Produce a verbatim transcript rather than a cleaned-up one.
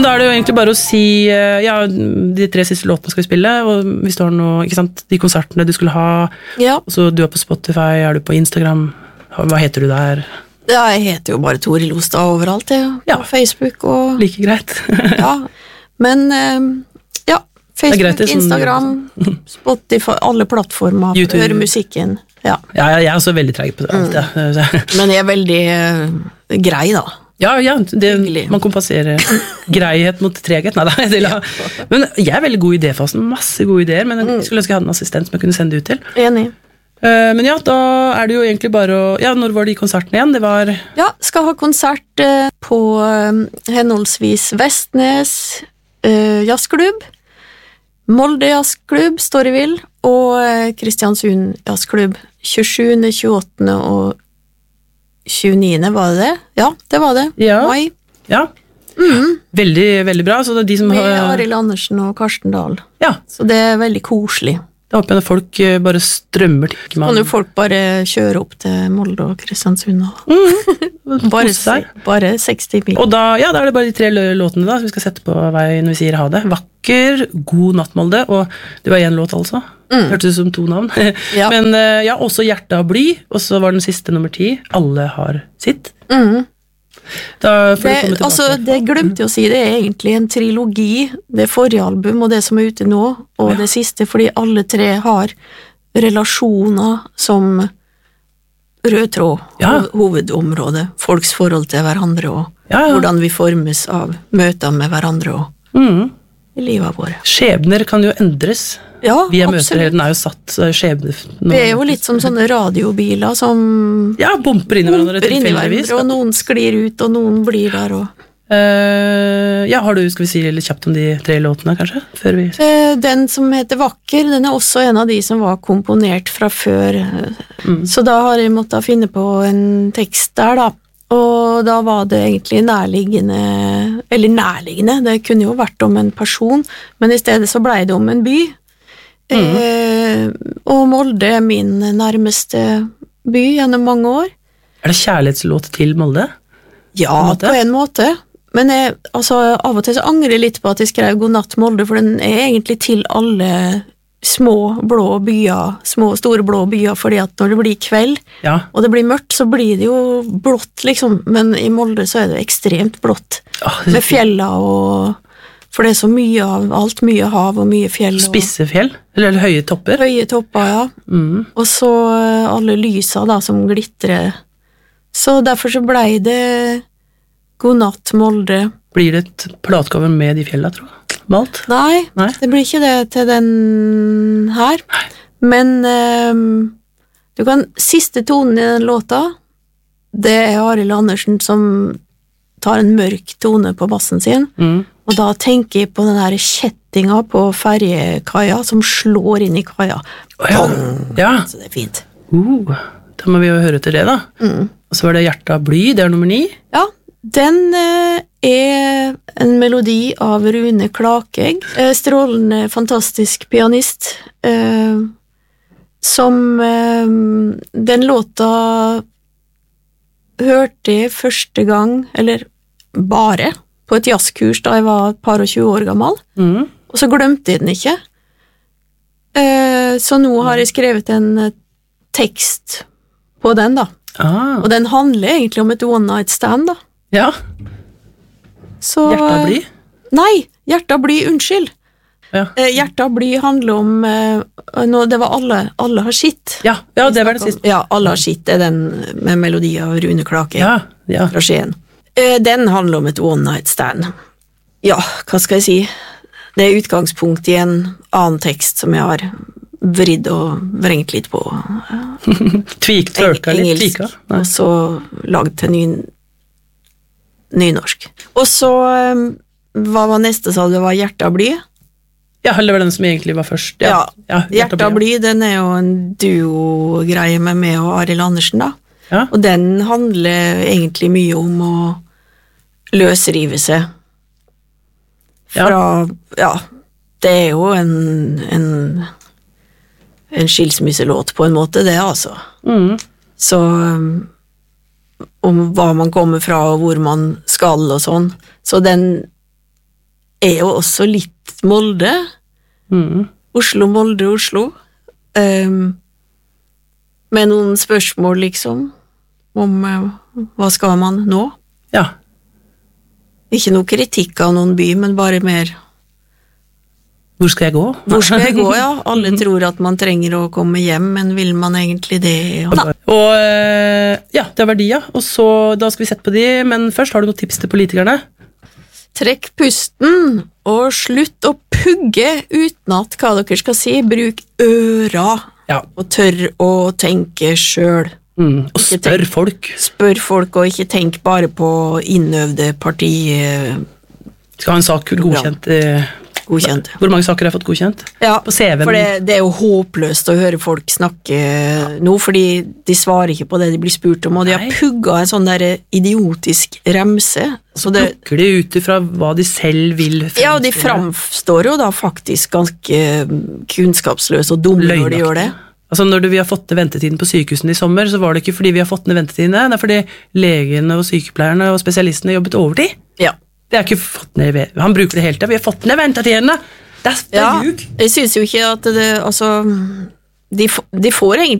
Da er det jo egentlig bare å si, ja, de tre siste låtene skal vi spille, og hvis du har noe, ikke sant, de konsertene du skulle ha, Ja. og så du er på Spotify, er du på Instagram, hva heter du der? Ja, jeg heter jo bare Toril Ostad overalt, jeg. Ja. På Facebook og... Like greit. Ja, men eh, ja, Det er greit, Facebook, det er sånn- Instagram, Spotify, alle plattformer, YouTube. for å høre musikken. Ja. Ja, jeg er også veldig treg på det, alt, ja. Men jeg er veldig eh, grei da. Ja, ja, det, Hyggelig. man kompenserer greihet mot treghet. Nei, nei, det la. Men jeg er veldig god i idéfasen, masse gode ideer, men jeg skulle ønske jeg hadde en assistent som jeg kunne sende ut til. Enig. Eh, Men ja, da er det jo egentlig bare å... Ja, når var de konsertene igjen? Det var... Ja, skal ha konsert eh, på eh, henholdsvis Vestnes eh, jazzklubb, Molde jazzklubb, Storyville, og eh, Kristiansund jazzklubb. tjuesjuende, tjueåttende og tjueniende, var det det? Ja, det var det. Ja. Mai. Ja, veldig, veldig bra. Så det er de som Med har... Arild Andersen og Karsten Dahl. Ja, Så det er veldig koselig. da håper jeg at folk eh, bare strømmer til. Kan jo folk bare kjøre opp til Molde og Kristiansund og bare, Kose seg. bare seksti mil. Og da, ja, da er det bare de tre lø- låtene da, som vi skal sette på vei når vi sier ha det. Vakker, God natt, Molde, og det var en låt altså. Hørtes ut som to navn. Ja. Men eh, ja, også Hjerte av bly, og så var den siste nummer ti. Alle har sitt. Mhm. Da får Det, du komme tilbake. altså, det glemte jeg å si, det er egentlig en trilogi, det forrige album og det som er ute nå, og det siste, fordi alle tre har relasjoner som rød tråd, Ja. ho- hovedområdet, folks forhold til hverandre, og Ja, ja. hvordan vi formes av møter med hverandre og Mhm. i livet våre. Skjebner kan jo endres. Ja, Vi er møter, absolutt. den er jo satt, så er skjebner. Det er jo litt som sånne radiobiler som Ja, bomper inn i hverandre bomper inn i tilfeldigvis. hverandre, og noen sklir ut, og noen blir der, og... Eh, ja, har du, skal vi si litt kjapt om de tre låtene, kanskje? Før vi... Eh, Den som heter Vakker, den er også en av de som var komponert fra før, Mm. så da har jeg måttet finne på en tekst der da, og da var det egentlig nærliggende, eller nærliggende, det kunne jo vært om en person, men i stedet så ble det om en by, eh, og Molde er min nærmeste by gjennom mange år. Er det kjærlighetslåt til Molde? Ja, en måte? på en måte. Men jeg, altså, av og til så angrer jeg litt på at jeg skrev God natt Molde, for den er egentlig til alle små blå byer, små store blå byer, fordi at når det blir kveld, Ja. og det blir mørkt, så blir det jo blått, liksom. Men i Molde så er det ekstremt blått. Ah, det- Med fjella og... For det er så mye av alt, mye hav og mye fjell. Og Spisse fjell? Eller, eller høye topper? høye topper, ja. Mm. Og så eh, alle lysa da, som glitrer. Så derfor så blei det God natt, Molde. Blir det et platcover med de fjella, tror jeg? Malt? Nei, Nei. det blir ikke det til den her. Men ehm, du kan, siste tonen i den låta, det er Arild Andersen som tar en mørk tone på bassen sin, Mm. og da tenker jeg på den der kjettinga på ferjekaia som slår inn i kaia. Å, ja. Ja. Så det er fint. Uh, da må vi jo høre til det, da. Mm. Og så var det Hjerte av bly, det er nummer ni. Ja, den eh, er en melodi av Rune Klakegg, eh, strålende, fantastisk pianist, eh, som eh, den låta hørte jeg første gang, eller bare, på et jazzkurs da jeg var et par og tjue år gammel, Mm. og så glemte jeg den ikke. Eh, så nå har jeg skrevet en eh, tekst på den da, Ah, og den handler egentlig om et one night stand da. ja. Så, Hjerte av bly. Nei, Hjerte av bly, unnskyld. Ja. Eh, Hjerte av bly handler om eh, nå, det var alle, alle har sitt. Ja, ja, det var det siste. Ja, Alle har sitt er den med melodi av Rune Klake Ja, ja. fra Skien. Eh, den handler om et one night stand. Ja, hva skal jeg si? Det er utgangspunkt i en annen tekst som jeg har vridd og vrengt litt på. Tvik, tørka litt, Engelsk, tvika. Nei. og så lagd til ny, nynorsk. Og så, eh, hva var neste, sa du, det var Hjerte av bly? Ja, eller var den som egentlig var først. Ja, ja Hjerte av bly, den er jo en duo-greie med meg og Arild Andersen da. Ja. Og den handler egentlig mye om å løsrive seg fra, ja, det er jo en, en, en skilsmisselåt på en måte, det altså. Mm. Så um, om hva man kommer fra og hvor man skal og sånn. Så den er jo også litt Molde. Mm. Oslo, Molde, Oslo. Um, med noen spørsmål, liksom, om uh, hva skal man nå? Ja. Ikke noe kritikk av noen by, men bare mer Hvor skal jeg gå? Hvor skal jeg gå, ja? Alle tror at man trenger å komme hjem, men vil man egentlig det? Og, og ja, det var de, ja. Og så, da skal vi sette på de, men først har du noen tips til politikerne? Trekk pusten, og slutt å pugge uten at hva dere skal si. Bruk øra, Ja. og tør å tenke selv. Mm. Og Ikke spør tenk- folk. Spør folk, og ikke tenk bare på innøvde parti eh, Skal ha en sak godkjent. eh, godkjente. Hvor mange saker har jeg fått godkjent? Ja, På C V-en. for det, det er jo håpløst å høre folk snakke nå, fordi de svarer ikke på det de blir spurt om, og de har Nei. pugget en sånn der idiotisk remse. Så det, Plukker de ut ifra hva de selv vil ja, og de fremstille. framstår jo da faktisk ganske kunnskapsløse og dumme når de gjør det. Altså når vi har fått ned ventetiden på sykehusene i sommer, så var det ikke fordi vi har fått ned ventetidene, det er fordi legene og sykepleierne og spesialistene jobbet overtid. Ja. Det er ikke fått ned, han bruker det hele tiden, vi har fått ned ventetidene. Det er, det Ja, er ljug. jeg synes jo ikke at det, altså, de, f- de får egentlig